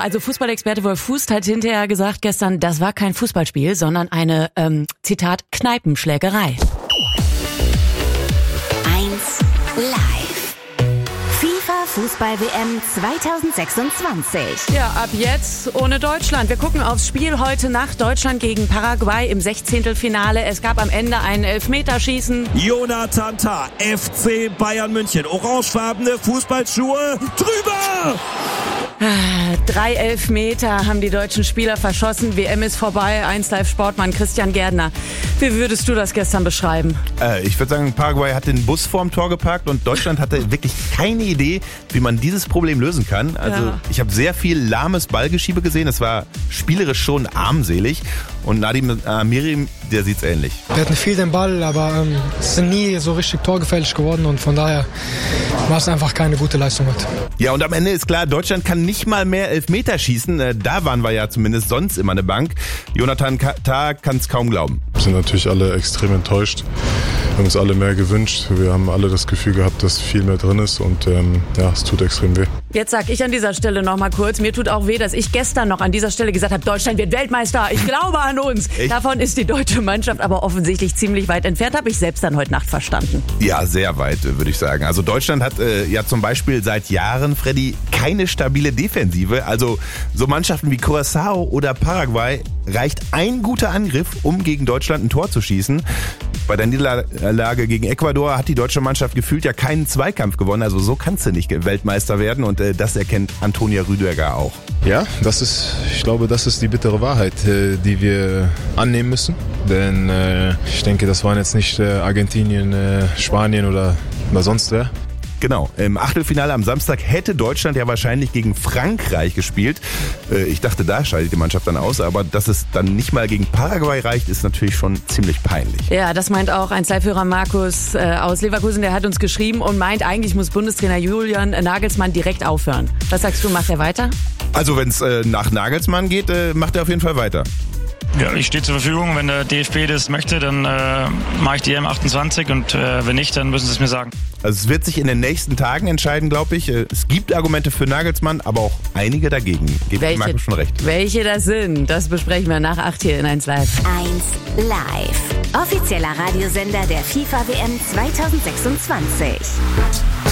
also Fußballexperte Wolf Fuß hat hinterher gesagt gestern, das war kein Fußballspiel, sondern eine, Zitat, Kneipenschlägerei. 1 Live. FIFA Fußball-WM 2026. Ja, ab jetzt ohne Deutschland. Wir gucken aufs Spiel heute Nacht. Deutschland gegen Paraguay im 16. Es gab am Ende ein Elfmeterschießen. Jonathan Tah, FC Bayern München. Orangefarbene Fußballschuhe drüber! 3 Elfmeter haben die deutschen Spieler verschossen. WM ist vorbei. 1 Live-Sportmann Christian Gärtner. Wie würdest du das gestern beschreiben? Ich würde sagen, Paraguay hat den Bus vorm Tor geparkt und Deutschland hatte wirklich keine Idee, wie man dieses Problem lösen kann. Also Ich habe sehr viel lahmes Ballgeschiebe gesehen. Es war spielerisch schon armselig. Und Nadim Amiri, der sieht's ähnlich. Wir hatten viel den Ball, aber es sind nie so richtig torgefährlich geworden. Und von daher war es einfach keine gute Leistung heute. Ja, und am Ende ist klar, Deutschland kann nicht mal mehr Elfmeter schießen. Da waren wir ja zumindest sonst immer eine Bank. Jonathan Tah kann es kaum glauben. Wir sind natürlich alle extrem enttäuscht. Wir haben uns alle mehr gewünscht. Wir haben alle das Gefühl gehabt, dass viel mehr drin ist und es tut extrem weh. Jetzt sag ich an dieser Stelle noch mal kurz, mir tut auch weh, dass ich gestern noch an dieser Stelle gesagt habe, Deutschland wird Weltmeister, ich glaube an uns. Echt? Davon ist die deutsche Mannschaft aber offensichtlich ziemlich weit entfernt, habe ich selbst dann heute Nacht verstanden. Ja, sehr weit, würde ich sagen. Also Deutschland hat ja zum Beispiel seit Jahren, Freddy, keine stabile Defensive. Also so Mannschaften wie Curaçao oder Paraguay reicht ein guter Angriff, um gegen Deutschland ein Tor zu schießen. Bei der Niederlage gegen Ecuador hat die deutsche Mannschaft gefühlt ja keinen Zweikampf gewonnen. Also so kannst du nicht Weltmeister werden und das erkennt Antonia Rüdiger auch. Ja, ich glaube, das ist die bittere Wahrheit, die wir annehmen müssen. Denn ich denke, das waren jetzt nicht Argentinien, Spanien oder sonst wer. Genau, im Achtelfinale am Samstag hätte Deutschland ja wahrscheinlich gegen Frankreich gespielt. Ich dachte, da scheidet die Mannschaft dann aus, aber dass es dann nicht mal gegen Paraguay reicht, ist natürlich schon ziemlich peinlich. Ja, das meint auch ein Live-Hörer Markus aus Leverkusen, der hat uns geschrieben und meint, eigentlich muss Bundestrainer Julian Nagelsmann direkt aufhören. Was sagst du, macht er weiter? Also wenn es nach Nagelsmann geht, macht er auf jeden Fall weiter. Ja, ich stehe zur Verfügung. Wenn der DFB das möchte, dann mache ich die M28 und wenn nicht, dann müssen sie es mir sagen. Also es wird sich in den nächsten Tagen entscheiden, glaube ich. Es gibt Argumente für Nagelsmann, aber auch einige dagegen. Gebe ich Markus schon recht. Welche das sind, das besprechen wir nach 8 hier in 1 Live. 1 Live. Offizieller Radiosender der FIFA WM 2026.